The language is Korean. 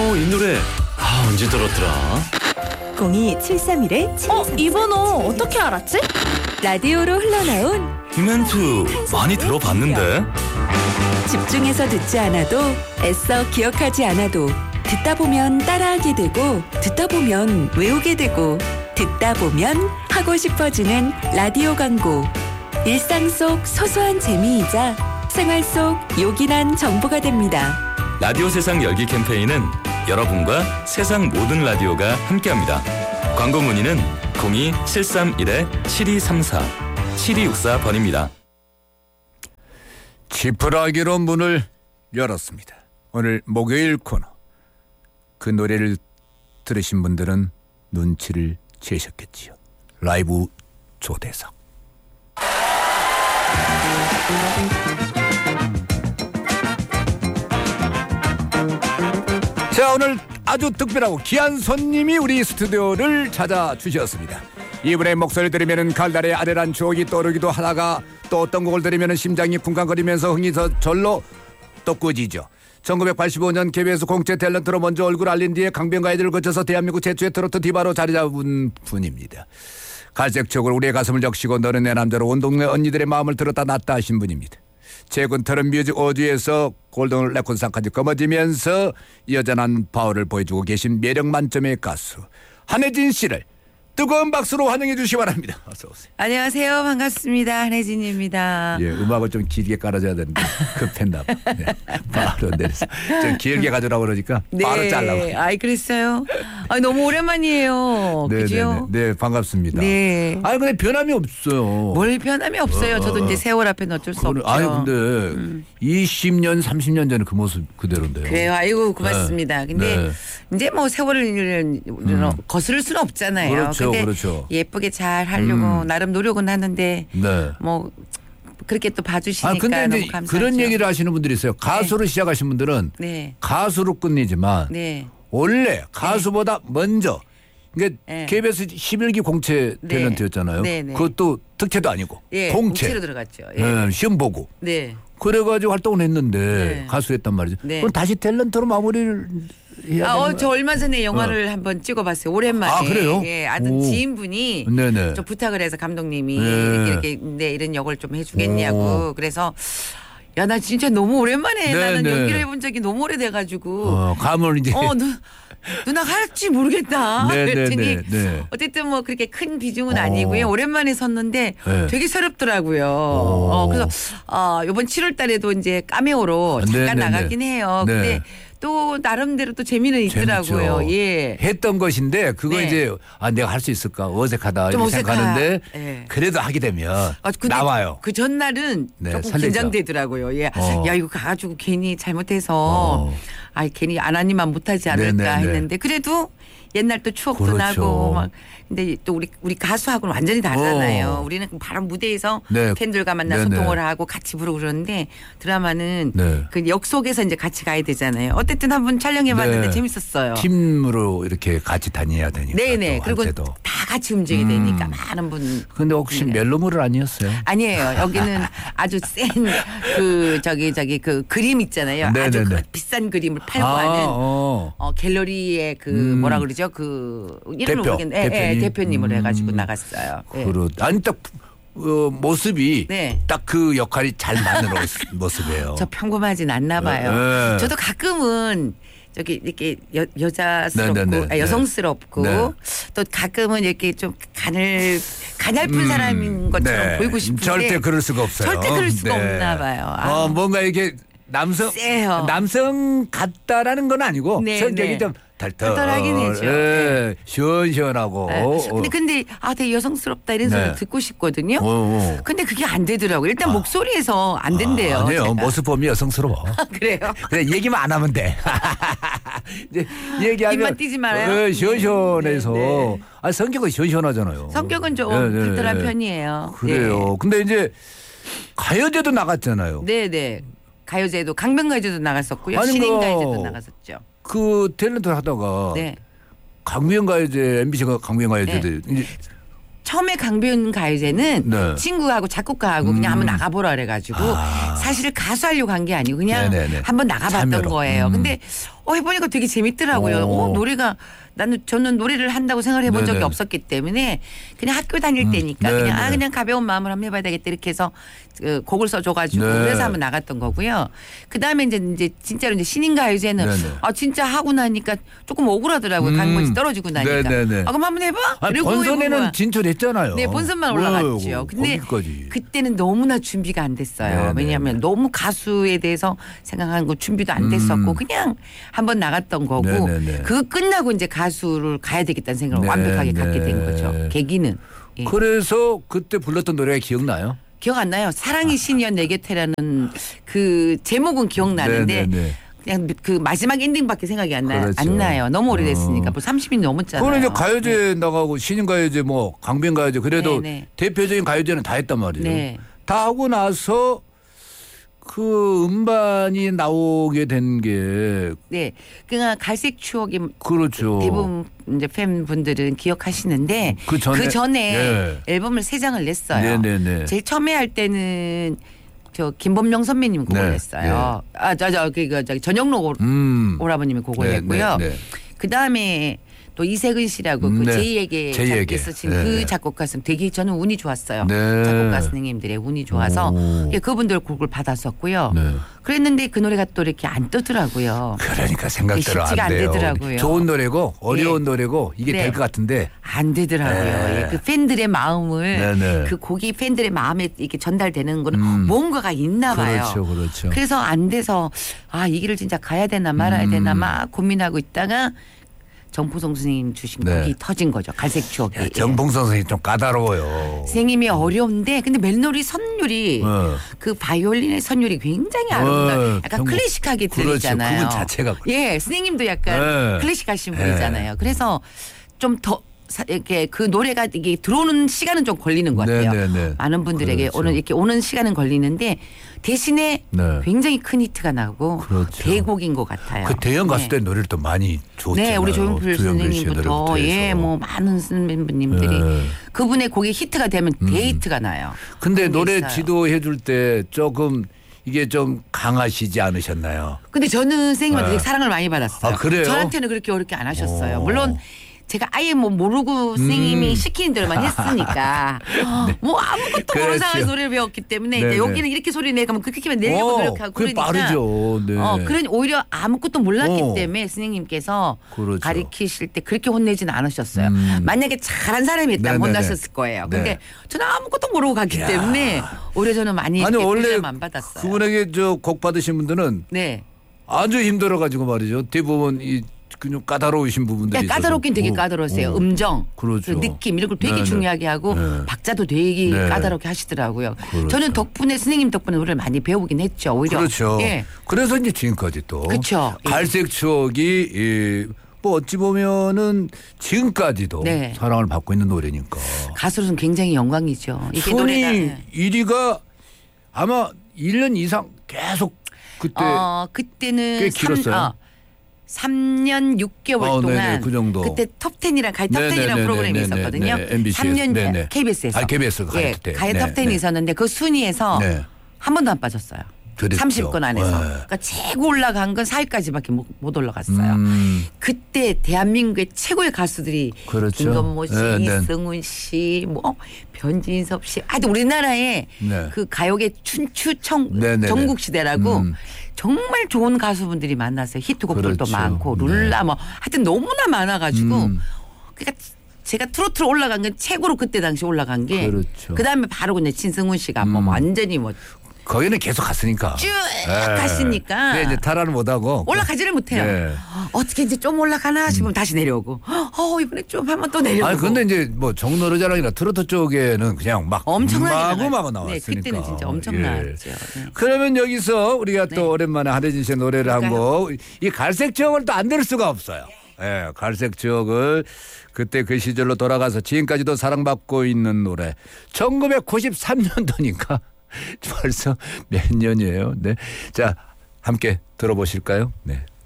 이 노래 언제 들었더라? 02731-7234. 이 번호 어떻게 알았지? 라디오로 흘러나온 이 멘트 많이 들어봤는데. 집중해서 듣지 않아도 애써 기억하지 않아도 듣다 보면 따라하게 되고 듣다 보면 외우게 되고 듣다 보면 하고 싶어지는 라디오 광고. 일상 속 소소한 재미이자 생활 속 요긴한 정보가 됩니다. 라디오 세상 열기 캠페인은 여러분과 세상 모든 라디오가 함께합니다. 광고 문의는 02-731-7234 7264번입니다. 지푸라기로 문을 열었습니다. 오늘 목요일 코너. 그 노래를 들으신 분들은 눈치를 채셨겠지요. 라이브 초대석. 자, 오늘 아주 특별하고 귀한 손님이 우리 스튜디오를 찾아주셨습니다. 이분의 목소리를 들으면 갈달의 아련한 추억이 떠오르기도 하다가 또 어떤 곡을 들으면 심장이 쿵쾅거리면서 흥이 절로 또 꺼지죠. 1985년 KBS 공채 탤런트로 먼저 얼굴 알린 뒤에 강변가요제를 거쳐서 대한민국 최초의 트로트 디바로 자리 잡은 분입니다. 갈색 촉으로 우리의 가슴을 적시고 너는 내 남자로 온 동네 언니들의 마음을 들었다 놨다 하신 분입니다. 최근 트롯 뮤직 어워즈에서 골든 레콘상까지 거머쥐면서 여전한 파워를 보여주고 계신 매력 만점의 가수 한혜진 씨를 뜨거운 박수로 환영해 주시기 바랍니다. 어서 오세요. 안녕하세요. 반갑습니다. 한혜진입니다. 예, 음악을 좀 길게 깔아줘야 되는데 급했나 봐. 네, 바로 내려서 좀 길게 가져라고 그러니까 바로 잘라고. 아이 그랬어요. 너무 오랜만이에요. 네, 그죠? 네, 반갑습니다. 네. 아니 근데 변함이 없어요. 뭘 변함이 없어요. 저도 이제 세월 앞에는 어쩔 수 없죠. 아니 근데 20년, 30년 전에 그 모습 그대로인데요. 그래요. 아이고 고맙습니다. 네. 근데 네. 이제 뭐 세월을 거스를 수는 없잖아요. 그렇죠, 근데 그렇죠. 예쁘게 잘 하려고 나름 노력은 하는데 네. 뭐 그렇게 또 봐주시니까 근데 너무 이제 감사하죠. 그런 얘기를 하시는 분들이 있어요. 가수로 시작하신 분들은 네. 가수로 끝내지만 네. 원래 가수보다 먼저 그러니까 네. KBS 11기 공채 네. 탤런트였잖아요. 네, 네. 그것도 특채도 아니고 예, 공채. 공채로 들어갔죠. 예. 네, 시험 보고. 네. 그래가지고 활동을 했는데 네. 가수했단 말이죠. 네. 그럼 다시 탤런트로 마무리를 해야 되는 저 얼마 전에 영화를 한번 찍어봤어요. 오랜만에. 아, 그래요? 예, 아는 오. 지인분이 네네. 좀 부탁을 해서 감독님이 네. 이렇게 이런 역을 좀 해주겠냐고. 그래서 야, 나 진짜 너무 오랜만에 네, 나는 네. 연기를 해본 적이 너무 오래돼가지고. 감을 이제. 누나 할지 모르겠다. 네, 그랬더니 네, 네. 어쨌든 뭐 그렇게 큰 비중은 아니고요. 오랜만에 섰는데 네. 되게 새롭더라고요. 그래서 이번 7월 달에도 이제 카메오로 잠깐 네, 네, 나가긴 네. 해요. 네. 근데 또 나름대로 또 재미는 있더라고요. 재밌죠. 예. 했던 것인데 그거 네. 이제 내가 할 수 있을까 어색하다 좀 이렇게 생각하는데 네. 그래도 하게 되면 근데 나와요. 그 전날은 네, 조금 설레죠. 긴장되더라고요. 예. 야 이거 가지고 괜히 잘못해서 어. 괜히 안 하니만 못하지 않을까 네, 네, 네. 했는데 그래도 옛날 또 추억도 그렇죠. 나고 막 근데 또 우리 가수하고는 완전히 다르잖아요. 우리는 바로 무대에서 네. 팬들과 만나 네, 소통을 네. 하고 같이 부르고 그러는데 드라마는 네. 그 역 속에서 이제 같이 가야 되잖아요. 어쨌든 한번 촬영해봤는데 네. 재밌었어요. 팀으로 이렇게 같이 다녀야 되니까. 네네. 또 그리고 할 때도. 다 같이 움직이게 되니까 많은 분. 근데 혹시 멜로물은 아니었어요? 아니에요. 여기는 아주 센 그 그림 있잖아요. 네네네. 아주 그 비싼 그림을 팔고 하는 갤러리의 그 뭐라 그러죠? 그 이름을 대표, 모르겠는데 대표님. 대표님으로 해가지고 나갔어요. 예. 아니 딱 모습이 네. 딱 그 역할이 잘 맞는 모습이에요. 저 평범하진 않나 봐요. 네. 저도 가끔은 저기 이렇게 여자스럽고 네네네. 여성스럽고 네. 또 가끔은 이렇게 좀 가냘픈 사람인 것처럼 보이고 싶은데 절대 그럴 수가 없어요. 절대 그럴 수가 네. 없나 봐요. 뭔가 이렇게 세요. 남성 같다라는 건 아니고 네, 성격이 네. 좀 털털하긴 해죠. 예, 시원시원하고. 근데 되게 여성스럽다 이런 소리 네. 듣고 싶거든요. 어. 근데 그게 안 되더라고요. 일단 목소리에서 안 된대요. 아니에요. 제가. 모습 보면 여성스러워. 그래요? 그냥 얘기만 안 하면 돼. 이제 얘기하면 입만 띄지 말아요. 시원시원해서. 네. 성격은 시원시원하잖아요. 성격은 좀 네, 네, 털털한 네. 편이에요. 그래요. 근데 이제 가요제도 나갔잖아요. 네네. 가요제도 강변가요제도 나갔었고요. 아니, 신인가요제도 나갔었죠. 그 탤런트 하다가 네. 강변가요제 MBC가 강변가요제도 이제 처음에 강변가요제는 네. 친구하고 작곡가하고 그냥 한번 나가보라 그래가지고 사실 가수 하려고 한 게 아니고 그냥 네네네. 한번 나가봤던 참여로. 거예요. 근데 해보니까 되게 재밌더라고요. 저는 노래를 한다고 생각을 해본 적이 네네. 없었기 때문에 그냥 학교 다닐 때니까 네네. 그냥 가벼운 마음으로 한번 해봐야 되겠다 이렇게 해서 곡을 써줘가지고 네. 그래서 한번 나갔던 거고요. 그 다음에 이제 진짜로 이제 신인가요제는 네네. 진짜 하고 나니까 조금 억울하더라고요. 강물이 떨어지고 나니까. 네네네. 그럼 한번 해봐? 아니, 이러고 해본 본선에는 거야. 진출했잖아요. 네, 본선만 올라갔죠. 근데 거기까지. 그때는 너무나 준비가 안 됐어요. 네네. 왜냐하면 너무 가수에 대해서 생각한 거 준비도 안 됐었고 그냥 한번 나갔던 거고 네네네. 그거 끝나고 이제 가수를 가야 되겠다는 생각을 네네. 완벽하게 갖게 된 거죠. 계기는. 예. 그래서 그때 불렀던 노래가 기억나요? 기억 안 나요. 사랑이 신이여 내 곁에라는 그 제목은 기억나는데 네네네. 그냥 그 마지막 엔딩밖에 생각이 안 나요. 그렇죠. 안 나요. 너무 오래됐으니까. 뭐 30이 넘었잖아요. 그거는 이제 가요제 나가고 신인가요제 뭐 강변가요제 그래도 네네. 대표적인 가요제는 다 했단 말이에요. 네. 다 하고 나서 그 음반이 나오게 된 게 네. 그냥 갈색 추억이 그렇죠. 대부분 이제 팬분들은 기억하시는데 그 전에 예. 앨범을 3장을 냈어요. 네네네. 제일 처음에 할 때는 저 김범용 선배님 곡을 네. 냈어요. 전영록 오라버님이 곡을 냈고요. 네. 그 다음에 또 이세근 씨라고 그 네. 제이에게 제이에게. 쓰신 네. 그 작곡가는 되게 저는 운이 좋았어요. 네. 작곡가 선생님들의 운이 좋아서 그분들 곡을 받았었고요. 네. 그랬는데 그 노래가 또 이렇게 안 뜨더라고요. 그러니까 생각대로 쉽지가 안 안 돼요. 되더라고요. 좋은 노래고 어려운 노래고 이게 네. 될 것 같은데 안 되더라고요. 네. 예, 그 팬들의 마음을 네네. 그 곡이 팬들의 마음에 이렇게 전달되는 거는 뭔가가 있나 봐요. 그렇죠. 그래서 안 돼서 이 길을 진짜 가야 되나 말아야 되나 막 고민하고 있다가 정포성 선생님 주신 네. 곡이 터진 거죠. 갈색 추억이. 예. 정봉선 선생님 좀 까다로워요. 선생님이 어려운데 근데 멜로디 선율이 그 바이올린의 선율이 굉장히 아름다워. 약간 클래식하게 들리잖아요. 그분 자체가 예, 선생님도 약간 네. 클래식하신 분이잖아요. 그래서 좀 더 이렇게 그 노래가 이게 들어오는 시간은 좀 걸리는 것 같아요. 네네네. 많은 분들에게 그렇죠. 오늘 이렇게 오는 시간은 걸리는데 대신에 네. 굉장히 큰 히트가 나고 그렇죠. 대곡인 것 같아요. 그 대형 가수 네. 때 노래를 또 많이 줬잖아요. 네, 우리 조용필 선생님부터 뭐 많은 선배님들이 네. 그분의 곡이 히트가 되면 대히트가 나요. 근데 그런 게 노래 있어요. 지도해 줄 때 조금 이게 좀 강하시지 않으셨나요? 근데 저는 선생님한테 네. 되게 사랑을 많이 받았어요. 아, 그래요? 저한테는 그렇게 어렵게 안 하셨어요. 물론 제가 아예 뭐 모르고 선생님이 시키는 대로만 했으니까 뭐 아무것도 모르는 그렇죠. 상황에서 노래를 배웠기 때문에 네네. 이제 여기는 이렇게 소리 내가 면 그렇게 하면 내려고 노력하고 그게 그러니까 빠르죠. 네. 그런 오히려 아무것도 몰랐기 어. 때문에 선생님께서 그렇죠. 가르치실 때 그렇게 혼내지는 않으셨어요. 만약에 잘한 사람이 있다면 네네네. 혼나셨을 거예요. 근데 네. 저는 아무것도 모르고 갔기 때문에 오히려 저는 많이 아니 원래 안 받았어요. 그분에게 저 곡 받으신 분들은 네. 아주 힘들어 가지고 말이죠. 대부분 이 그냥 까다로우신 부분들이 네, 까다롭긴 되게 까다로우세요. 음정, 그렇죠. 그 느낌 이런 걸 되게 네네. 중요하게 하고 네. 박자도 되게 네. 까다롭게 하시더라고요. 그렇죠. 저는 덕분에 선생님 덕분에 노래를 많이 배우긴 했죠. 오히려. 그렇죠. 예. 그래서 이제 지금까지 또 그렇죠. 예. 갈색 추억이 뭐 어찌 보면은 지금까지도 네. 사랑을 받고 있는 노래니까. 가수로는 굉장히 영광이죠. 이게 순위 노래가. 예. 1위가 아마 1년 이상 계속 그때 그때는 꽤 길었어요. 3년 6개월 동안 네네, 그 정도. 그때 톱10이랑 가요 톱10이라는 네네네네네. 프로그램이 있었거든요. 네, MBC 에서. 3년 네네. KBS에서. KBS 가요 예, 톱10. 가요 네, 톱10이 네. 있었는데 그 순위에서 네. 한 번도 안 빠졌어요. 그랬죠. 30권 안에서. 네. 그러니까 최고 올라간 건 4위까지밖에 못 올라갔어요. 그때 대한민국의 최고의 가수들이 그렇죠. 김건모 씨, 네, 네. 이승훈 씨, 뭐 변진섭 씨. 하여튼 우리나라의 네. 그 가요계 춘추청 네, 네, 네. 전국 시대라고 정말 좋은 가수분들이 만났어요. 히트곡들도 그렇죠. 많고 룰라 뭐 하여튼 너무나 많아가지고 그러니까 제가 트로트로 올라간 건 최고로 그때 당시 올라간 게 그렇죠. 그다음에 바로 그냥 신승훈 씨가 뭐 완전히 뭐 거기는 계속 갔으니까. 쭉 갔으니까. 네, 이제 탈환을 못하고. 올라가지를 못해요. 네. 어떻게 이제 좀 올라가나 싶으면 다시 내려오고. 이번에 좀 하면 또 내려오고. 아니 근데 이제 뭐 정노래자랑이나 트로트 쪽에는 그냥 막 엄청나게 마구 나갔- 네, 나왔으니까. 그때는 진짜 엄청 예. 나왔죠. 네. 그러면 여기서 우리가 네. 또 오랜만에 한혜진 씨의 노래를 한 그럴까요? 곡, 이 갈색 추억을 또 안 들을 수가 없어요. 예, 갈색 추억을 그때 그 시절로 돌아가서 지금까지도 사랑받고 있는 노래. 1993년도니까 벌써 몇 년이에요. 네, 자 함께 들어보실까요? 네.